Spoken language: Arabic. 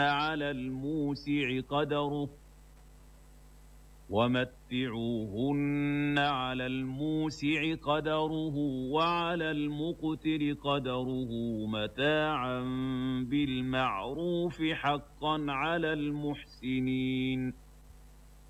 على الموسع قدره ومتعوهن على الموسع قدره وعلى المقتر قدره متاعا بالمعروف حقا على المحسنين